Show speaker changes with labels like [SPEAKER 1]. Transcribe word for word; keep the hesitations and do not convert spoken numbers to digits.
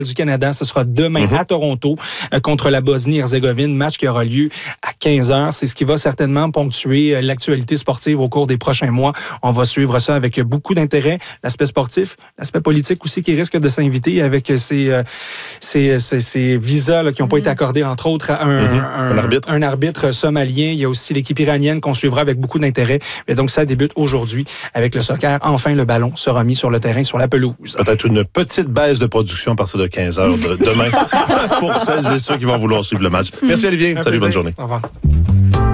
[SPEAKER 1] du Canada. Ce sera demain mm-hmm. à Toronto euh, contre la Bosnie-Herzégovine, match qui aura lieu à quinze heures. C'est ce qui va certainement ponctuer euh, l'actualité sportive au cours des prochains mois. On va suivre ça avec beaucoup d'intérêt. L'aspect sportif, l'aspect politique aussi qui risque de s'inviter avec ces, euh, ces, ces, ces visas là, qui n'ont pas mm-hmm. été accordés, entre autres, à un,
[SPEAKER 2] mm-hmm.
[SPEAKER 1] un,
[SPEAKER 2] un, arbitre.
[SPEAKER 1] un arbitre somalien. Il y a aussi l'équipe iranienne qu'on suivra avec beaucoup d'intérêt. Et donc, ça débute aujourd'hui avec le soccer. Enfin, le ballon sera mis sur le terrain, sur la pelouse.
[SPEAKER 2] Peut-être une petite baisse de production à partir de quinze heures de demain pour celles et ceux qui vont vouloir suivre le match. Merci Olivier.
[SPEAKER 1] Un
[SPEAKER 2] Salut,
[SPEAKER 1] plaisir.
[SPEAKER 2] bonne journée.
[SPEAKER 1] Au revoir.